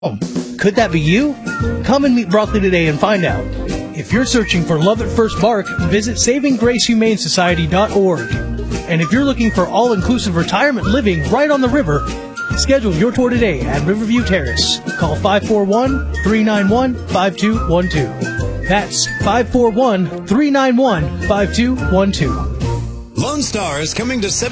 Could that be you? Come and meet Broccoli today and find out. If you're searching for love at first bark, visit SavingGraceHumaneSociety.org. And if you're looking for all-inclusive retirement living right on the river, schedule your tour today at Riverview Terrace. Call 541-391-5212. That's 541-391-5212. Lone Star is coming to